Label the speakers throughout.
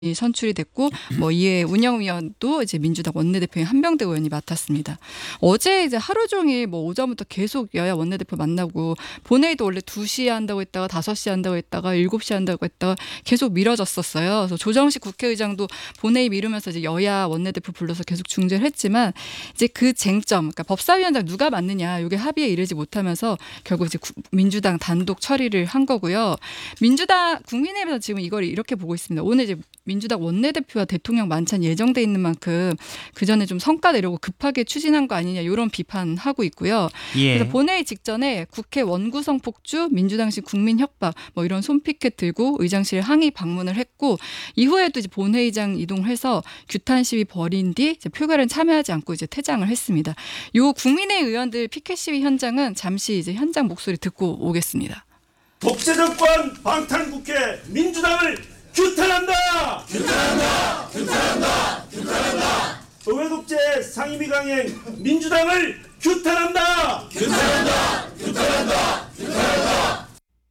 Speaker 1: 선출이 됐고 뭐 이에 운영위원도 이제 민주당 원내대표인 한병대 의원이 맡았습니다. 어제 이제 하루 종일 뭐 오전부터 계속 여야 원내대표 만나고 본회의도 원래 2시에 한다고 했다가 5시에 한다고 했다가 7시에 한다고 했다가 계속 미뤄졌었어요. 그래서 조정식 국회의장도 본회의 미루면서 이제 여야 원내대표 불러서 계속 중재를 했지만 이제 그 쟁점, 그러니까 법사위원장 누가 맡느냐 이게 합의에 이르지 못하면서 결국 이제 민주당 단독 처리를 한 거고요. 국민의힘에서 지금 이걸 이렇게 보고 있습니다. 오늘 이제 민주당 원내대표와 대통령 만찬 예정돼 있는 만큼 그 전에 좀 성과 내려고 급하게 추진한 거 아니냐 이런 비판하고 있고요.
Speaker 2: 예.
Speaker 1: 그래서 본회의 직전에 국회 원구성 폭주, 민주당식 국민 협박 뭐 이런 손피켓 들고 의장실 항의 방문을 했고 이후에도 이제 본회의장 이동해서 규탄 시위 벌인 뒤 이제 표결은 참여하지 않고 이제 퇴장을 했습니다. 요 국민의 의원들 피켓 시위 현장은 잠시 이제 현장 목소리 듣고 오겠습니다.
Speaker 3: 독재정권 방탄국회 민주당을 규탄한다! 규탄한다! 규탄한다! 규탄한다! 의회독재 상임위 강행 민주당을 규탄한다! 규탄한다! 규탄한다! 규탄한다!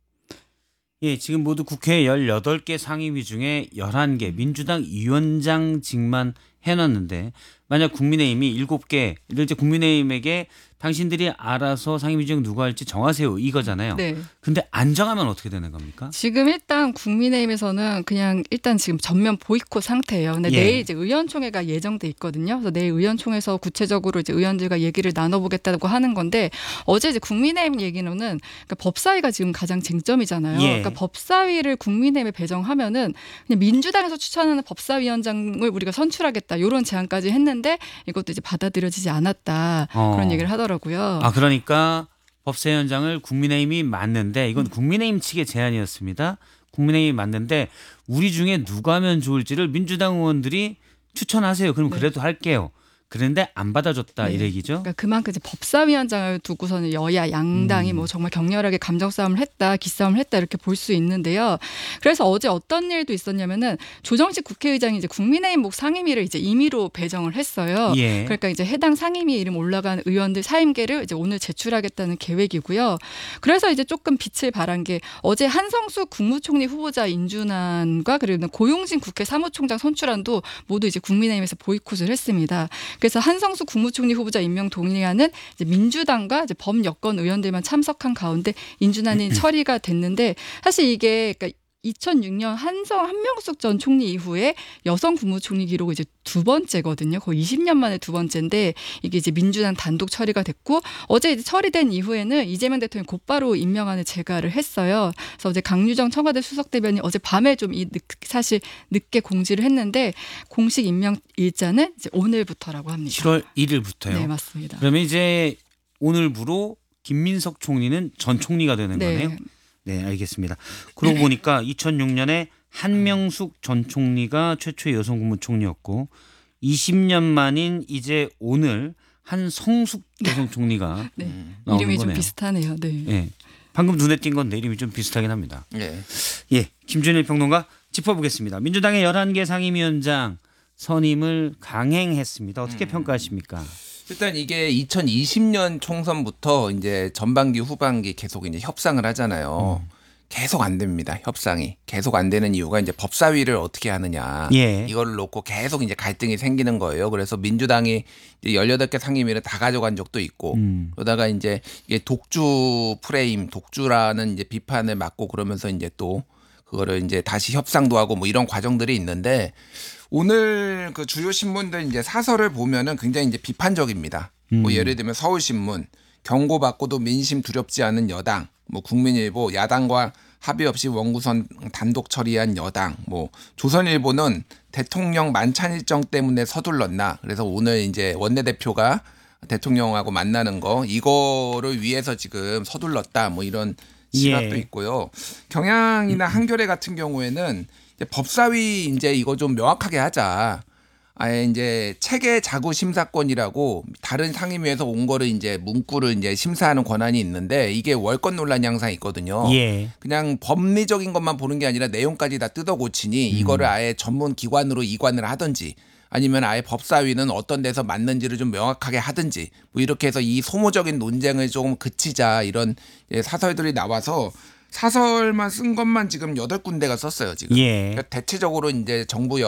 Speaker 2: 예, 지금 모두 국회 18개 상임위 중에 11개 민주당 위원장직만 해놨는데 만약 국민의힘이 7개를 이제 국민의힘에게 당신들이 알아서 상임위 중 누가 할지 정하세요 이거잖아요.
Speaker 1: 네.
Speaker 2: 근데 안 정하면 어떻게 되는 겁니까?
Speaker 1: 지금 일단 국민의힘에서는 그냥 일단 지금 전면 보이콧 상태예요. 근데
Speaker 2: 예.
Speaker 1: 내일 이제 의원총회가 예정돼 있거든요. 그래서 내일 의원총회에서 구체적으로 이제 의원들과 얘기를 나눠보겠다고 하는 건데 어제 이제 국민의힘 얘기로는 그러니까 법사위가 지금 가장 쟁점이잖아요.
Speaker 2: 예.
Speaker 1: 그러니까 법사위를 국민의힘에 배정하면은 그냥 민주당에서 추천하는 법사위원장을 우리가 선출하겠다 이런 제안까지 했는데 이것도 이제 받아들여지지 않았다 그런 얘기를 하더라고요.
Speaker 2: 아, 그러니까 법사위원장을 국민의힘이 맡는데 이건 국민의힘 측의 제안이었습니다. 국민의힘이 맡는데 우리 중에 누가 하면 좋을지를 민주당 의원들이 추천하세요. 그럼 그래도 할게요. 그런데 안 받아줬다
Speaker 1: 네.
Speaker 2: 이 얘기죠.
Speaker 1: 그러니까 그만큼 이제 법사위원장을 두고서는 여야 양당이 뭐 정말 격렬하게 감정 싸움을 했다, 기싸움을 했다 이렇게 볼 수 있는데요. 그래서 어제 어떤 일도 있었냐면은 조정식 국회의장이 이제 국민의힘 목 상임위를 이제 임의로 배정을 했어요.
Speaker 2: 예.
Speaker 1: 그러니까 이제 해당 상임위에 이름 올라간 의원들 사임계를 이제 오늘 제출하겠다는 계획이고요. 그래서 이제 조금 빛을 발한 게 어제 한성수 국무총리 후보자 인준안과 그리고 고용진 국회 사무총장 선출안도 모두 이제 국민의힘에서 보이콧을 했습니다. 그래서 한성수 국무총리 후보자 임명 동의안은 이제 민주당과 이제 범여권 의원들만 참석한 가운데 인준안이 처리가 됐는데 사실 이게 그러니까 2006년 한명숙 전 총리 이후에 여성 국무총리 기록 이제 두 번째거든요. 거의 20년 만에 두 번째인데 이게 이제 민주당 단독 처리가 됐고 어제 이제 처리된 이후에는 이재명 대통령이 곧바로 임명안을 제가를 했어요. 그래서 어제 강유정 청와대 수석대변인 어제 밤에 좀 사실 늦게 공지를 했는데 공식 임명 일자는 이제 오늘부터라고 합니다.
Speaker 2: 7월 1일부터요.
Speaker 1: 네, 맞습니다.
Speaker 2: 그러면 이제 오늘부로 김민석 총리는 전 총리가 되는 거네요. 네, 알겠습니다. 그러고 보니까 2006년에 한명숙 전 총리가 최초의 여성 국무총리였고 20년 만인 이제 오늘 한성숙 여성 총리가
Speaker 1: 네,
Speaker 2: 나오는
Speaker 1: 이름이
Speaker 2: 거네요.
Speaker 1: 좀 비슷하네요. 네.
Speaker 2: 네, 방금 눈에 띈 건데 이름이 좀 비슷하긴 합니다.
Speaker 4: 예.
Speaker 2: 예, 김준일 평론가 짚어보겠습니다. 민주당의 11개 상임위원장 선임을 강행했습니다. 어떻게 평가하십니까?
Speaker 4: 일단 이게 2020년 총선부터 이제 전반기 후반기 계속 이제 협상을 하잖아요. 계속 안 됩니다. 협상이. 계속 안 되는 이유가 이제 법사위를 어떻게 하느냐.
Speaker 2: 예.
Speaker 4: 이거를 놓고 계속 이제 갈등이 생기는 거예요. 그래서 민주당이 이제 18개 상임위를 다 가져간 적도 있고 그러다가 이제 이게 독주 프레임, 독주라는 이제 비판을 맞고 그러면서 이제 또 그거를 이제 다시 협상도 하고 뭐 이런 과정들이 있는데 오늘 그 주요 신문들 이제 사설을 보면은 굉장히 이제 비판적입니다. 뭐 예를 들면 서울신문 경고받고도 민심 두렵지 않은 여당, 뭐 국민일보 야당과 합의 없이 원구성 단독 처리한 여당, 뭐 조선일보는 대통령 만찬 일정 때문에 서둘렀나. 그래서 오늘 이제 원내대표가 대통령하고 만나는 거 이거를 위해서 지금 서둘렀다. 뭐 이런 시각도 있고요. 경향이나 한겨레 같은 경우에는 법사위 이제 이거 좀 명확하게 하자. 아예 이제 체계 자구 심사권이라고 다른 상임위에서 온 거를 이제 문구를 이제 심사하는 권한이 있는데 이게 월권 논란이 항상 있거든요.
Speaker 2: 예.
Speaker 4: 그냥 법리적인 것만 보는 게 아니라 내용까지 다 뜯어 고치니 이거를 아예 전문 기관으로 이관을 하든지 아니면 아예 법사위는 어떤 데서 맞는지를 좀 명확하게 하든지 뭐 이렇게 해서 이 소모적인 논쟁을 조금 그치자 이런 사설들이 나와서 사설만 쓴 것만 지금 8군데가 썼어요, 지금.
Speaker 2: 예.
Speaker 4: 그러니까 대체적으로 이제 정부